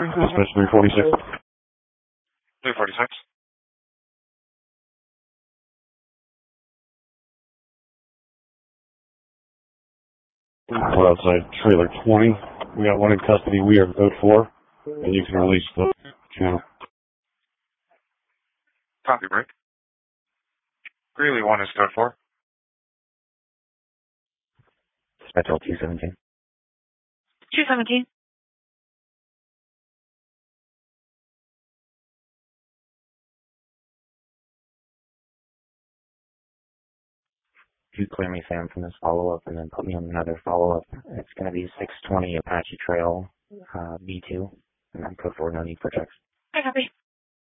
Dispatch 346. 346. We're outside trailer 20. We got one in custody. We are code 4, and you can release the channel. Copy, break. Greeley 1 is code 4. Dispatch 217. 217. If you clear me, Sam, from this follow-up and then put me on another follow-up, it's going to be 620 Apache Trail, B2, and then code 4, no need for checks. I copy.